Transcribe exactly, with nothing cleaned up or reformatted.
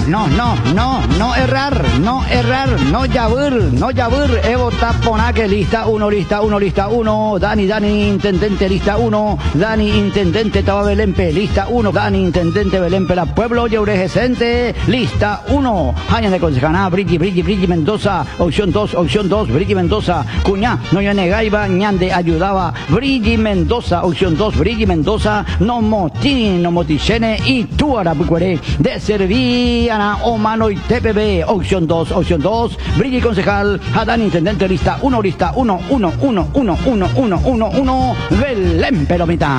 no, no, no, no errar, no errar, no llavir, no llavir. Evo Taponaque, lista uno, lista uno, lista uno. Dani, Dani, intendente, lista uno. Dani, intendente, Taba Belempe, lista uno. Dani, intendente, Belempe, la pueblo, Yeuregesente, lista uno. Jaña de Concejana, Brigi, Brigi, Brigi Mendoza, opción dos, opción dos, Brigi Mendoza. Cuñá, no yo negaiba, ñande ayudaba. Brigi Mendoza, opción dos, Brigi Mendoza. No motini, no motichene y tú arapucuere. De Serviana, Omano y T P B, opción dos, opción dos. Brigi concejal, Adán intendente, lista uno, lista uno, uno, uno, uno, uno, uno, uno, uno. Belén Pelomita.